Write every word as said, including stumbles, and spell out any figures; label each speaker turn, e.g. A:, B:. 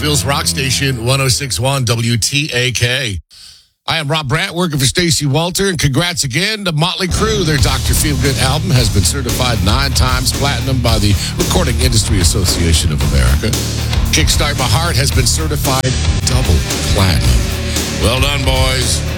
A: Nashville's rock station, one oh six point one W T A K. I am Rob Brandt, working for Stacey Walter, and congrats again to Motley Crue. Their Doctor Feelgood album has been certified nine times platinum by the Recording Industry Association of America. Kickstart My Heart has been certified double platinum. Well done, boys.